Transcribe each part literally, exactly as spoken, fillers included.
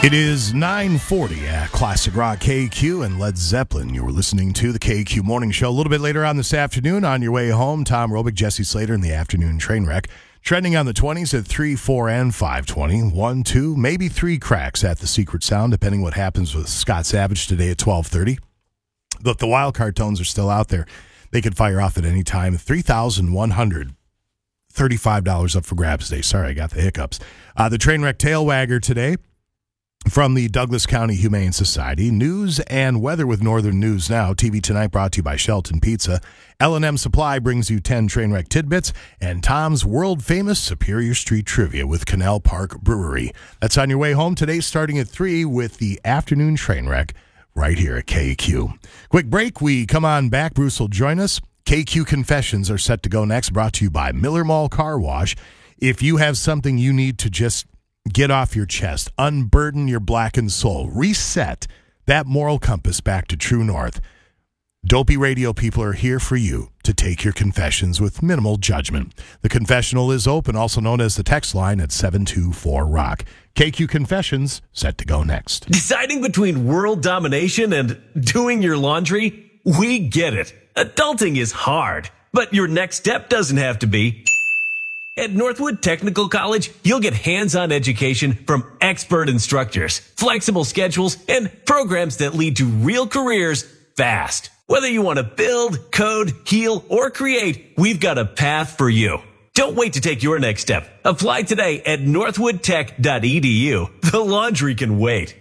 It is nine forty at Classic Rock K Q and Led Zeppelin. You were listening to the K Q Morning Show. A little bit later on this afternoon, on your way home, Tom Robick, Jesse Slater in the afternoon train wreck. Trending on the twenties at three, four, and five twenty. One, two, maybe three cracks at the Secret Sound, depending what happens with Scott Savage today at twelve thirty. But the wild card tones are still out there. They could fire off at any time. three thousand one hundred thirty-five dollars up for grabs today. Sorry, I got the hiccups. Uh, the train wreck tail wagger today from the Douglas County Humane Society. News and weather with Northern News Now. T V Tonight brought to you by Shelton Pizza. L and M Supply brings you ten train wreck tidbits. And Tom's world-famous Superior Street Trivia with Canal Park Brewery. That's on your way home today, starting at three with the afternoon train wreck right here at K Q. Quick break. We come on back. Bruce will join us. K Q Confessions are set to go next, brought to you by Miller Mall Car Wash. If you have something you need to just get off your chest, unburden your blackened soul, reset that moral compass back to true north, Dopey Radio people are here for you to take your confessions with minimal judgment. The confessional is open, also known as the text line at seven two four rock. K Q Confessions set to go next. Deciding between world domination and doing your laundry? We get it. Adulting is hard, but your next step doesn't have to be. At Northwood Technical College, you'll get hands-on education from expert instructors, flexible schedules, and programs that lead to real careers fast. Whether you want to build, code, heal, or create, we've got a path for you. Don't wait to take your next step. Apply today at northwood tech dot e d u. The laundry can wait.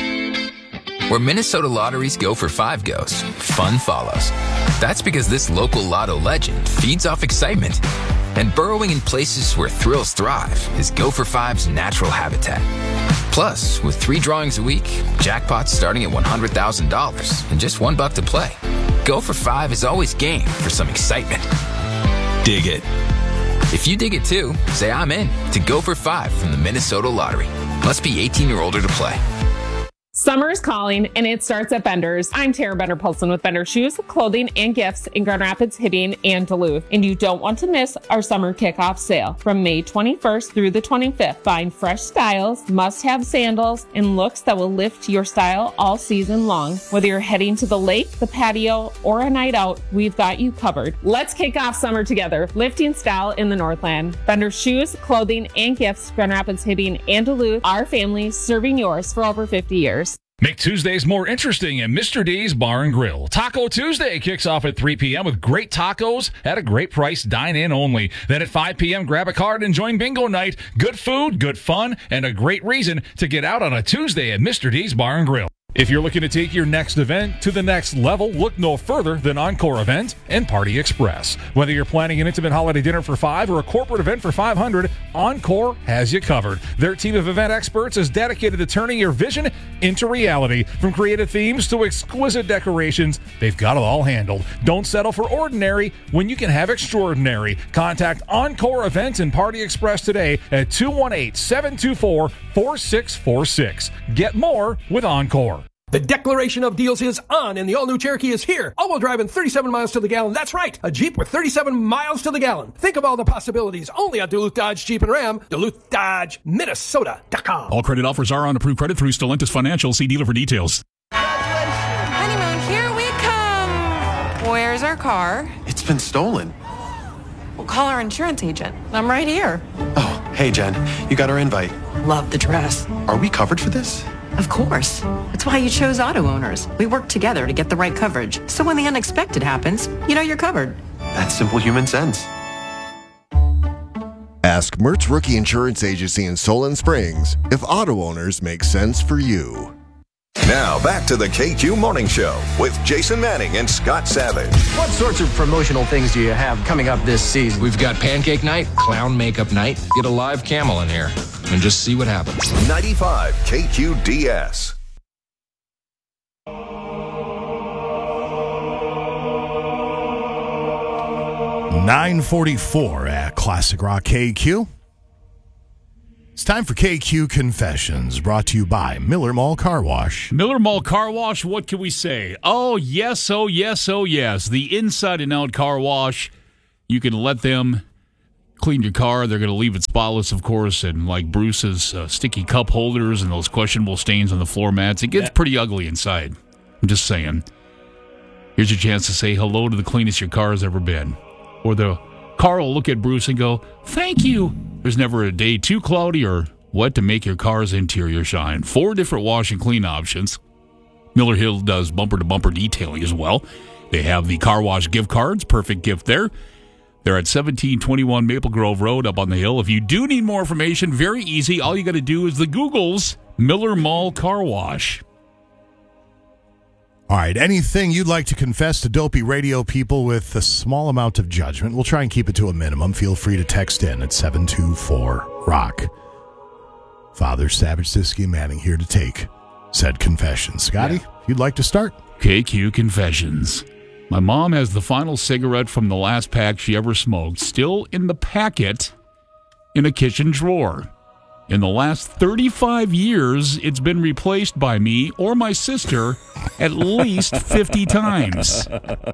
Where Minnesota lotteries go for five goes, fun follows. That's because this local lotto legend feeds off excitement. And burrowing in places where thrills thrive is Go for Five's natural habitat. Plus, with three drawings a week, jackpots starting at one hundred thousand dollars and just one buck to play. Go for Five is always game for some excitement. Dig it. If you dig it too, say I'm in to Go for Five from the Minnesota Lottery. Must be eighteen or older to play. Summer is calling, and it starts at Bender's. I'm Tara Bender-Polson with Bender Shoes, Clothing, and Gifts in Grand Rapids, Hibbing, and Duluth. And you don't want to miss our summer kickoff sale. From May twenty-first through the twenty-fifth, find fresh styles, must-have sandals, and looks that will lift your style all season long. Whether you're heading to the lake, the patio, or a night out, we've got you covered. Let's kick off summer together, lifting style in the Northland. Bender Shoes, Clothing, and Gifts, Grand Rapids, Hibbing, and Duluth. Our family serving yours for over fifty years. Make Tuesdays more interesting at Mister D's Bar and Grill. Taco Tuesday kicks off at three p.m. with great tacos at a great price, dine in only. Then at five p.m., grab a card and join bingo night. Good food, good fun, and a great reason to get out on a Tuesday at Mister D's Bar and Grill. If you're looking to take your next event to the next level, look no further than Encore Event and Party Express. Whether you're planning an intimate holiday dinner for five or a corporate event for five hundred, Encore has you covered. Their team of event experts is dedicated to turning your vision into reality. From creative themes to exquisite decorations, they've got it all handled. Don't settle for ordinary when you can have extraordinary. Contact Encore Event and Party Express today at two one eight, seven two four, four six four six. Get more with Encore. The declaration of deals is on, and the all-new Cherokee is here. All-wheel drive and thirty-seven miles to the gallon. That's right, a Jeep with thirty-seven miles to the gallon. Think of all the possibilities only at Duluth Dodge Jeep and Ram. Duluth Dodge Minnesota dot com. All credit offers are on approved credit through Stellantis Financial. See dealer for details. Honeymoon, here we come. Where's our car? It's been stolen. We'll call our insurance agent. I'm right here. Oh, hey, Jen. You got our invite. Love the dress. Are we covered for this? Of course. That's why you chose Auto Owners. We work together to get the right coverage. So when the unexpected happens, you know you're covered. That's simple human sense. Ask Mertz Rookie Insurance Agency in Solon Springs if Auto Owners make sense for you. Now back to the K Q Morning Show with Jason Manning and Scott Savage. What sorts of promotional things do you have coming up this season? We've got pancake night, clown makeup night. Get a live camel in here and just see what happens. ninety-five K Q D S. nine forty-four at Classic Rock K Q. It's time for K Q Confessions, brought to you by Miller Mall Car Wash. Miller Mall Car Wash, what can we say? Oh, yes, oh, yes, oh, yes. The inside and out car wash. You can let them clean your car. They're going to leave it spotless, of course, and like Bruce's uh, sticky cup holders and those questionable stains on the floor mats. It gets pretty ugly inside. I'm just saying. Here's your chance to say hello to the cleanest your car has ever been. Or the car will look at Bruce and go, thank you. There's never a day too cloudy or wet to make your car's interior shine. Four different wash and clean options. Miller Hill does bumper-to-bumper detailing as well. They have the car wash gift cards. Perfect gift there. They're at seventeen twenty-one Maple Grove Road up on the hill. If you do need more information, very easy. All you got to do is the Googles Miller Mall Car Wash. All right, anything you'd like to confess to Dopey Radio people with a small amount of judgment, we'll try and keep it to a minimum. Feel free to text in at seven two four rock. Father Savage, Siski, Manning here to take said confession. Scotty, yeah. If you'd like to start. K Q Confessions. My mom has the final cigarette from the last pack she ever smoked still in the packet in a kitchen drawer. In the last thirty-five years, it's been replaced by me or my sister at least fifty times.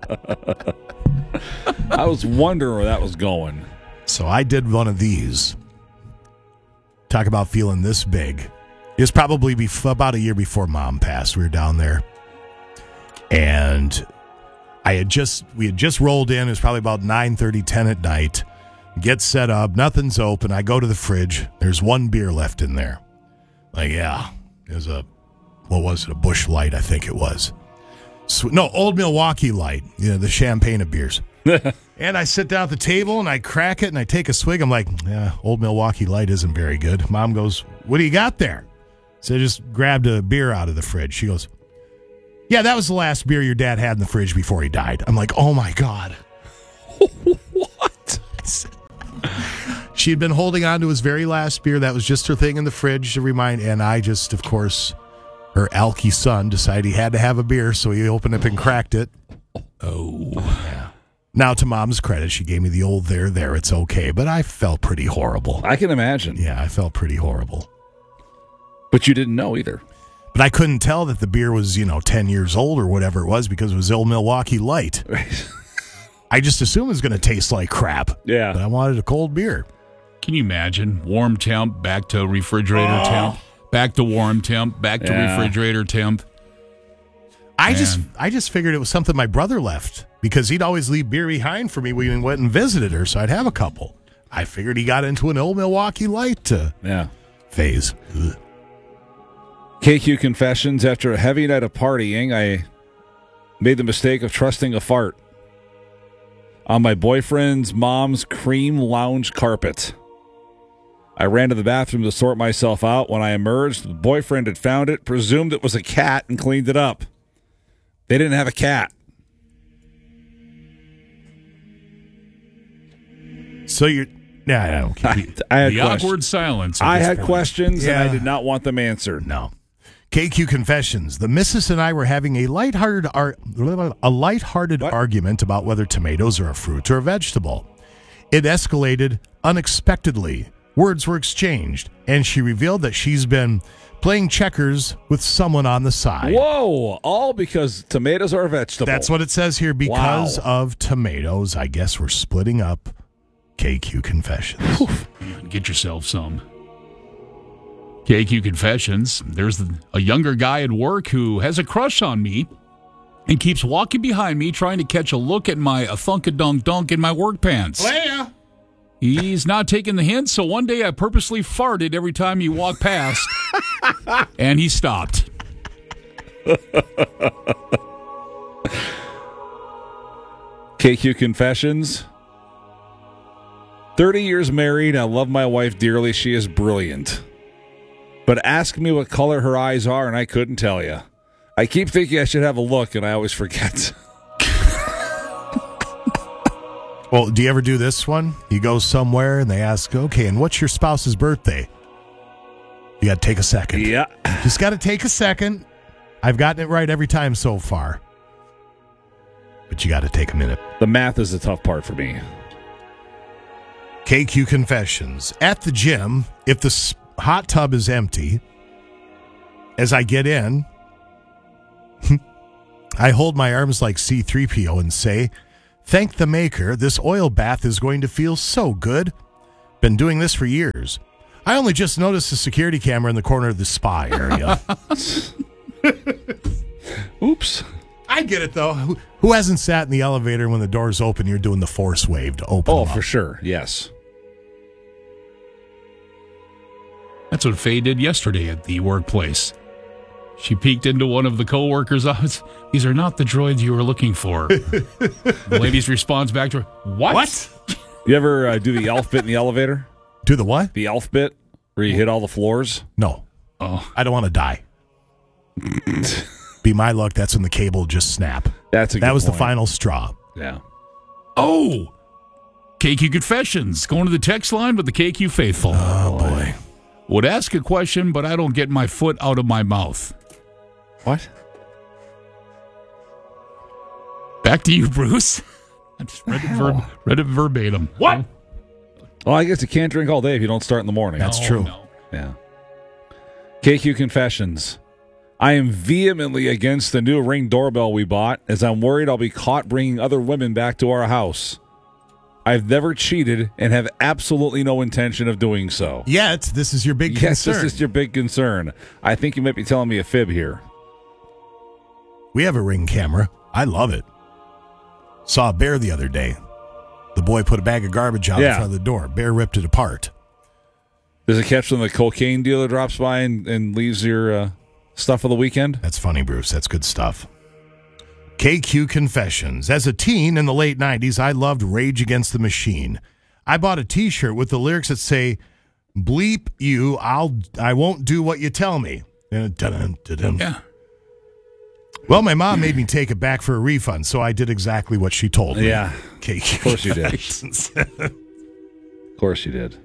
I was wondering where that was going. So I did one of these. Talk about feeling this big. It was probably bef- about a year before Mom passed. We were down there. And I had just, we had just rolled in. It was probably about nine thirty, ten at night. Get set up. Nothing's open. I go to the fridge. There's one beer left in there. Like, yeah. It was a, what was it? A Busch Light, I think it was. So, no, Old Milwaukee Light. You know, the champagne of beers. And I sit down at the table and I crack it and I take a swig. I'm like, yeah, Old Milwaukee Light isn't very good. Mom goes, what do you got there? So I just grabbed a beer out of the fridge. She goes, yeah, that was the last beer your dad had in the fridge before he died. I'm like, oh my God. What? She had been holding on to his very last beer. That was just her thing in the fridge to remind. And I just, of course, her alky son decided he had to have a beer. So he opened up and cracked it. Oh. Yeah. Now, to Mom's credit, she gave me the old there, there, it's okay. But I felt pretty horrible. I can imagine. Yeah, I felt pretty horrible. But you didn't know either. But I couldn't tell that the beer was, you know, ten years old or whatever it was because it was Old Milwaukee Light. Right. I just assumed it was going to taste like crap. Yeah. But I wanted a cold beer. Can you imagine? Warm temp, back to refrigerator oh. temp, back to warm temp, back to yeah. refrigerator temp. I Man. just I just figured it was something my brother left because he'd always leave beer behind for me when we went and visited her, so I'd have a couple. I figured he got into an Old Milwaukee Light uh, yeah. phase. Ugh. K Q Confessions. After a heavy night of partying, I made the mistake of trusting a fart on my boyfriend's mom's cream lounge carpet. I ran to the bathroom to sort myself out. When I emerged, the boyfriend had found it, presumed it was a cat, and cleaned it up. They didn't have a cat. So you're... Yeah, I don't I, I had the questions. awkward silence. I had point. questions, yeah. and I did not want them answered. No. K Q Confessions. The missus and I were having a lighthearted ar- a lighthearted what? argument about whether tomatoes are a fruit or a vegetable. It escalated unexpectedly. Words were exchanged, and she revealed that she's been playing checkers with someone on the side. Whoa! All because tomatoes are a vegetable. That's what it says here. Because wow. of tomatoes, I guess we're splitting up K Q Confessions. Man, get yourself some. K Q Confessions. There's a younger guy at work who has a crush on me and keeps walking behind me trying to catch a look at my a thunk-a-dunk dunk in my work pants. Leia. He's not taking the hint, so one day I purposely farted every time he walked past, and he stopped. K Q Confessions. thirty years married. I love my wife dearly. She is brilliant. But ask me what color her eyes are, and I couldn't tell you. I keep thinking I should have a look, and I always forget. Well, do you ever do this one? You go somewhere, and they ask, okay, and what's your spouse's birthday? You got to take a second. Yeah. Just got to take a second. I've gotten it right every time so far. But you got to take a minute. The math is the tough part for me. K Q Confessions. At the gym, if the sp- hot tub is empty, as I get in, I hold my arms like C three P O and say, thank the maker, this oil bath is going to feel so good. Been doing this for years. I only just noticed the security camera in the corner of the spa area. Oops. I get it, though. Who, who hasn't sat in the elevator when the doors open, you're doing the force wave to open Oh, them for up? sure. Yes. That's what Faye did yesterday at the workplace. She peeked into one of the coworkers' eyes. These are not the droids you were looking for. The lady's response back to her, what? What? You ever uh, do the elf bit in the elevator? Do the what? The elf bit, where you hit all the floors? No. Oh, I don't want to die. Be my luck, that's when the cable just snap. That's a good That was point. the final straw. Yeah. Oh! K Q Confessions, going to the text line with the K Q faithful. Oh, boy. Would ask a question, but I don't get my foot out of my mouth. What? Back to you, Bruce. I just read it, verb- read it verbatim. What? Well, I guess you can't drink all day if you don't start in the morning. That's No, true. no. Yeah. K Q Confessions. I am vehemently against the new Ring doorbell we bought, as I'm worried I'll be caught bringing other women back to our house. I've never cheated and have absolutely no intention of doing so. Yet, this is your big Yes, concern. this is your big concern. I think you might be telling me a fib here. We have a Ring camera. I love it. Saw a bear the other day. The boy put a bag of garbage out Yeah. in front of the door. Bear ripped it apart. Does it catch when the cocaine dealer drops by and, and leaves your uh, stuff for the weekend? That's funny, Bruce. That's good stuff. K Q Confessions. As a teen in the late nineties, I loved Rage Against the Machine. I bought a T-shirt with the lyrics that say, "Bleep you, I'll, I won't do what you tell me." And dun, dun, dun. Yeah. Well, my mom made me take it back for a refund, so I did exactly what she told me. Yeah. K Q Of course you did. Confessions. Of course you did.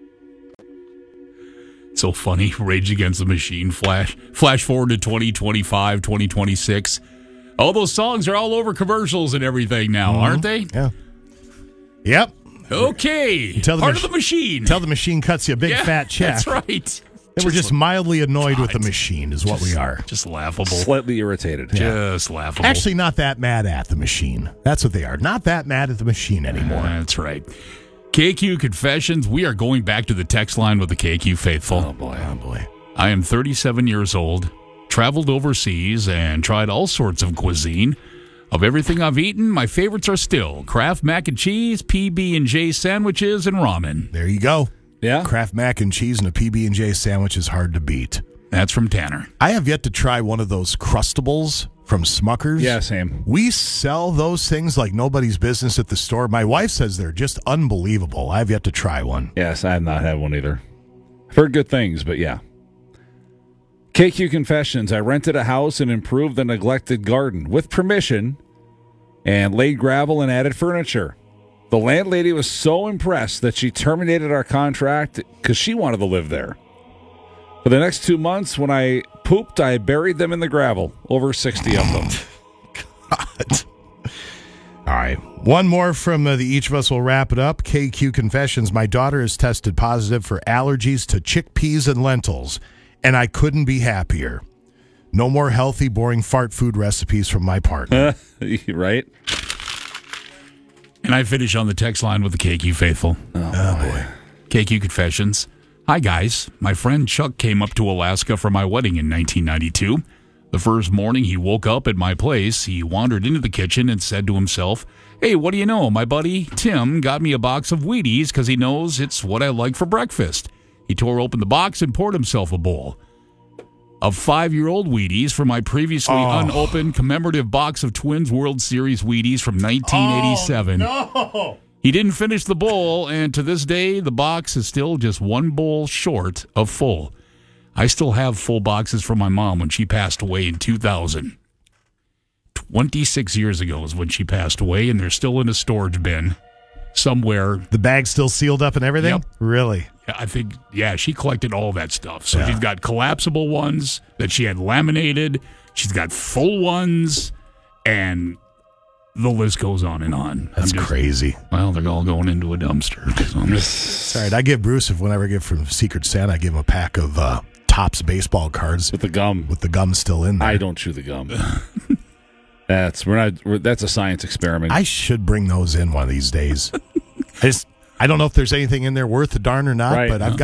So funny. Rage Against the Machine. Flash flash forward to twenty twenty-five, twenty twenty-six. All those songs are all over commercials and everything now, Mm-hmm. aren't they? Yeah. Yep. Okay. Tell the Part mach- of the machine. Tell the machine cuts you a big Yeah, fat check. That's right. And we're just mildly annoyed with the God. machine is what we are. Just laughable. Slightly irritated. Just laughable. Actually, not that mad at the machine. That's what they are. Not that mad at the machine anymore. That's right. K Q Confessions. We are going back to the text line with the K Q faithful. Oh, boy. Oh, boy. I am thirty-seven years old, traveled overseas, and tried all sorts of cuisine. Of everything I've eaten, my favorites are still Kraft mac and cheese, P B and J sandwiches, and ramen. There you go. Yeah? Kraft mac and cheese and a P B and J sandwich is hard to beat. That's from Tanner. I have yet to try one of those Crustables from Smucker's. Yeah, same. We sell those things like nobody's business at the store. My wife says they're just unbelievable. I've yet to try one. Yes, I have not had one either. I've heard good things, but yeah. K Q Confessions. I rented a house and improved the neglected garden with permission and laid gravel and added furniture. The landlady was so impressed that she terminated our contract because she wanted to live there. For the next two months, when I pooped, I buried them in the gravel, over sixty of them. God. All right. One more from uh, the Each of Us will wrap it up. K Q Confessions. My daughter has tested positive for allergies to chickpeas and lentils, and I couldn't be happier. No more healthy, boring fart food recipes from my partner. Right? And I finish on the text line with the K Q faithful. Oh, boy. K Q Confessions. Hi, guys. My friend Chuck came up to Alaska for my wedding in nineteen ninety-two. The first morning he woke up at my place, he wandered into the kitchen and said to himself, "Hey, what do you know? My buddy Tim got me a box of Wheaties because he knows it's what I like for breakfast." He tore open the box and poured himself a bowl of five-year-old Wheaties from my previously Oh. unopened commemorative box of Twins World Series Wheaties from nineteen eighty-seven. Oh, no. He didn't finish the bowl, and to this day, the box is still just one bowl short of full. I still have full boxes from my mom when she passed away in two thousand. twenty-six years ago is when she passed away, and they're still in a storage bin somewhere. The bag's still sealed up and everything? Yep. Really? I think, yeah, she collected all that stuff. So Yeah. she's got collapsible ones that she had laminated. She's got full ones, and the list goes on and on. That's I'm just- crazy. Well, they're all going into a dumpster. So I'm just, Sorry, I give Bruce, if whenever I get from Secret Santa, I give him a pack of uh, Topps baseball cards With the gum. with the gum still in there. I don't chew the gum. That's we're not. We're, that's a science experiment. I should bring those in one of these days. I just I don't know if there's anything in there worth a darn or not, Right. but I've